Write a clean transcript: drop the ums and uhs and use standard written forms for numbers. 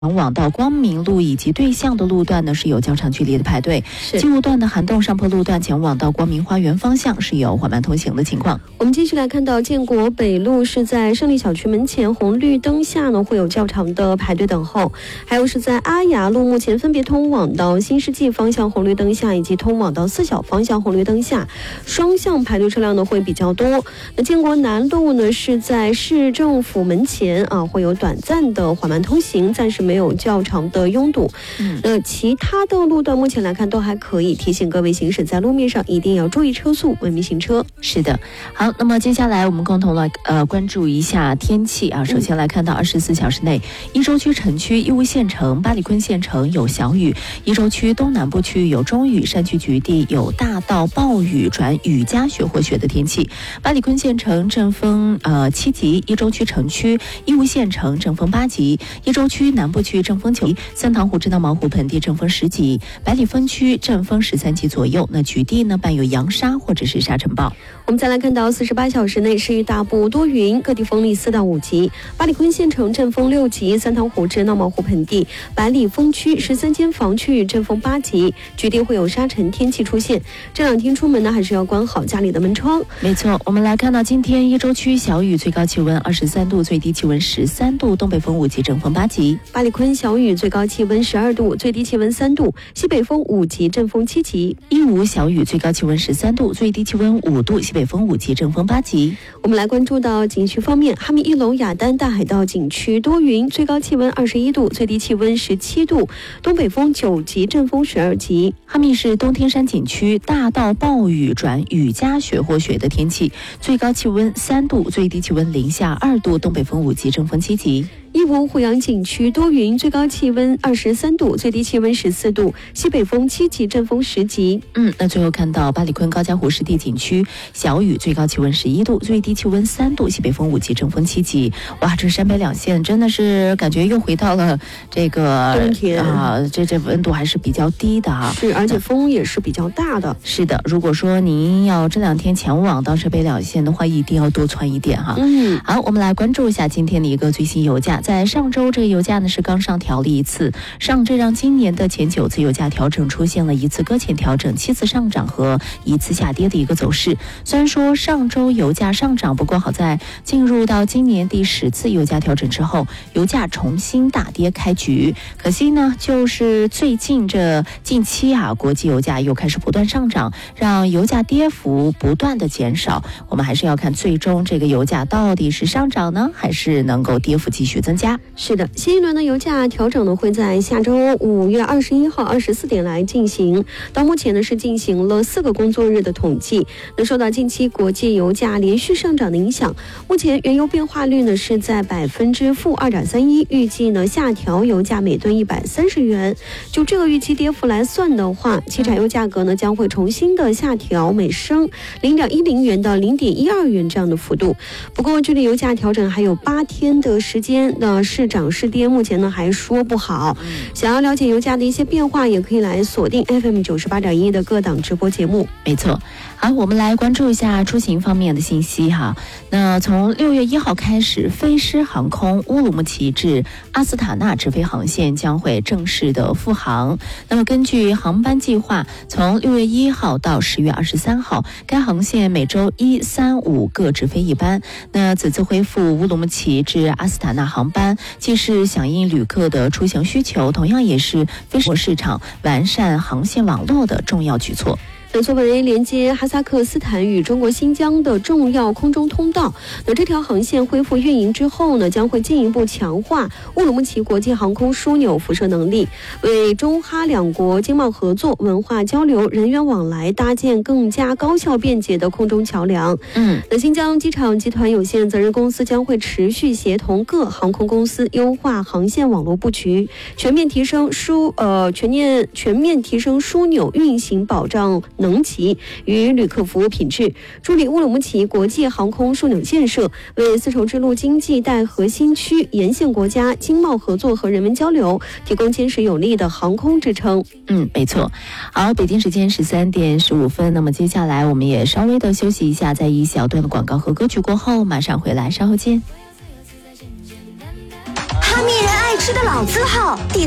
前往到光明路以及对向的路段呢是有较长距离的排队，机务段的涵洞上坡路段前往到光明花园方向是有缓慢通行的情况。 我们继续来看到建国北路是在胜利小区门前红绿灯下呢会有较长的排队等候，还有是在阿雅路目前分别通往到新世纪方向红绿灯下以及通往到四小方向红绿灯下，双向排队车辆呢会比较多。那建国南路呢是在市政府门前会有短暂的缓慢通行，暂时没有较长的拥堵。其他的路段目前来看都还可以，提醒各位行驶在路面上一定要注意车速，文明行车。 是的，好，那么接下来我们共同来关注一下天气啊。首先来看到24小时内，伊州区城区、义乌县城、八里坤县城有小雨，伊州区东南部区域有中雨，山区局地有大到暴雨转雨夹雪或雪的天气。八里坤县城阵风7级，伊州区城区、义乌县城阵风8级，伊州区南部区阵风9级，三塘湖至到毛湖盆地阵风10级，百里分区阵风13级左右。那局地呢伴有扬沙或者是沙尘暴。 我们再来看到48小时内市域大部多云，各地风力4到5级，八里坤县城阵风6级，三塘湖至闹毛湖盆地百里风区13间房区域阵风8级，局地会有沙尘天气出现。这2天出门呢还是要关好家里的门窗。 没错，我们来看到今天伊州区小雨，最高气温23度，最低气温13度，东北风5级阵风8级。 八里坤小雨，最高气温12度，最低气温3度，西北风5级阵风7级。 义乌小雨，最高气温13度，最低气温5度，西北风5级阵风8级。 我们来关注到景区方面，哈密一龙雅丹大海盗景区多云，最高气温21度，最低气温17度，东北风9级阵风12级。 哈密市东天山景区大到暴雨转雨夹雪或雪的天气，最高气温3度，最低气温零下2度，东北风5级阵风7级。 义乌虎阳景区多云，最高气温23度，最低气温14度，西北风7级阵风10级。 那最后看到八里坤高加湖湿地景区小雨，最高气温11度，最低气温3度，西北风5级阵风7级。哇，这山北两县真的是感觉又回到了这个冬天这温度还是比较低的啊。 是，而且风也是比较大的。 是的，如果说您要这2天前往到山北两县的话，一定要多穿一点哈。好，我们来关注一下今天的一个最新油价。在上周，这个油价呢是刚上调了1次，这让今年的前9次油价调整出现了1次搁浅调整、7次上涨和1次下跌的一个走势。虽然说上周油价上涨，不过好在进入到今年第10次油价调整之后，油价重新大跌开局。可惜呢，就是最近近期国际油价又开始不断上涨，让油价跌幅不断的减少。我们还是要看最终这个油价到底是上涨呢，还是能够跌幅继续增加。 是的，新一轮的油价调整呢会在下周5月21号24点来进行。到目前呢是进行了4个工作日的统计。那受到近期国际油价连续上涨的影响，目前原油变化率呢是在-2.31%，预计呢下调油价每吨130元。就这个预期跌幅来算的话，汽柴油价格呢将会重新的下调每升0.10元到0.12元这样的幅度。不过距离油价调整还有8天的时间，是涨是跌目前呢还说不好。想要了解油价的一些变化，也可以来锁定 FM 98.1的各档直播节目。 没错。好，我们来关注一下出行方面的信息哈。那从6月1号开始，飞狮航空乌鲁木齐至阿斯塔纳直飞航线将会正式的复航。那么根据航班计划，从6月1号到10月23号，该航线每周1、3、5各直飞1班。那此次恢复乌鲁木齐至阿斯塔纳航班，既是响应旅客的出行需求，同样也是飞狮市场完善航线网络的重要举措。 作为连接哈萨克斯坦与中国新疆的重要空中通道，这条航线恢复运营之后呢，将会进一步强化乌鲁木齐国际航空枢纽辐射能力，为中哈两国经贸合作、文化交流、人员往来搭建更加高效便捷的空中桥梁。新疆机场集团有限责任公司将会持续协同各航空公司优化航线网络布局，全面提升枢纽运行保障能级与旅客服务品质，助力乌鲁木齐国际航空枢纽建设，为丝绸之路经济带核心区沿线国家经贸合作和人文交流提供坚实有力的航空支撑。 没错。好，北京时间13点15分，那么接下来我们也稍微的休息一下，在一小段的广告和歌曲过后马上回来，稍后见。 哈密人爱吃的老字号，地